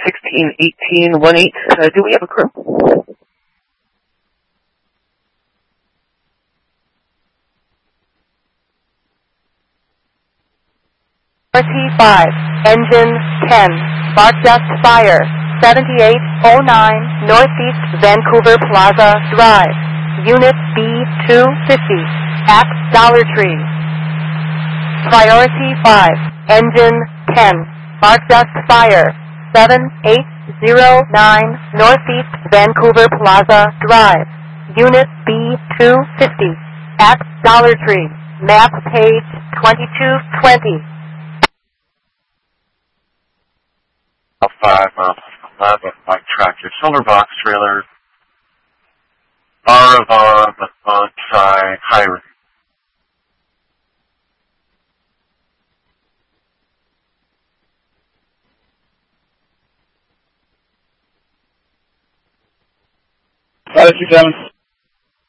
161818. Do we have a crew? RT5, engine 10, spark dust fire, 7809 Northeast Vancouver Plaza Drive, Unit B250, at Dollar Tree. Priority 5, engine 10, spark dust fire, 7809 Northeast Vancouver Plaza Drive, Unit B250, at Dollar Tree. Map page 2220. 511 Mike Tractor, Silver Box Trailer, Vara, Bonsai, Highway. Latitude 7.